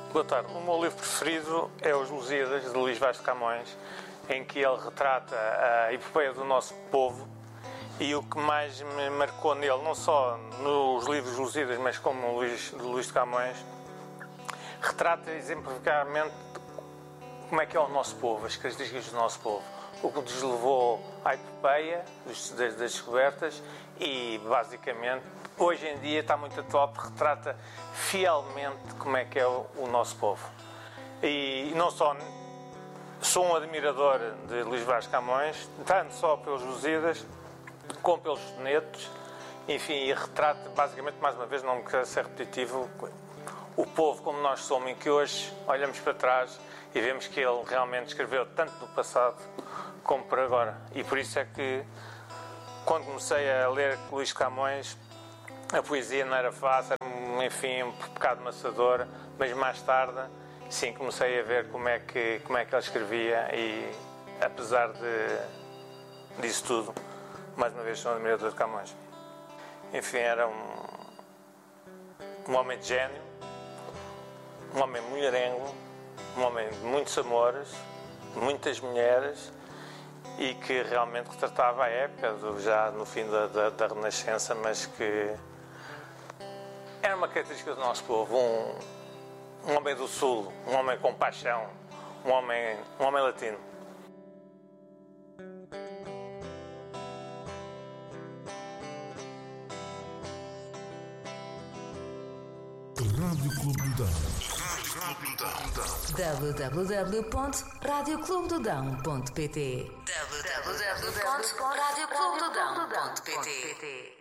Boa tarde. O meu livro preferido é Os Lusíadas, de Luís Vaz de Camões, em que ele retrata a epopeia do nosso povo, e o que mais me marcou nele, não só nos livros Lusíadas, mas como de Luís de Camões, retrata exemplificadamente como é que é o nosso povo, as características do nosso povo, o que nos levou à epopeia das descobertas e, basicamente, hoje em dia está muito atual, porque retrata fielmente como é que é o nosso povo. E não só sou um admirador de Luís Vaz de Camões, tanto só pelos Lusíadas, como pelos sonetos, enfim, e retrata, basicamente, mais uma vez, não me quero ser repetitivo, o povo como nós somos, em que hoje olhamos para trás e vemos que ele realmente escreveu tanto no passado como por agora. E por isso é que, quando comecei a ler Luís de Camões, a poesia não era fácil, era, enfim, um bocado maçadora, mas mais tarde, sim, comecei a ver como é que ele escrevia e, apesar disso tudo, mais uma vez sou um admirador de Camões. Enfim, era um homem de gênio, um homem mulherengo, um homem de muitos amores, muitas mulheres, e que realmente retratava a época, já no fim da Renascença, mas que era uma característica do nosso povo, um homem do Sul, um homem com paixão, um homem latino. Rádio Clube do Dão. www.radioclubedodão.pt www.radioclubedodão.pt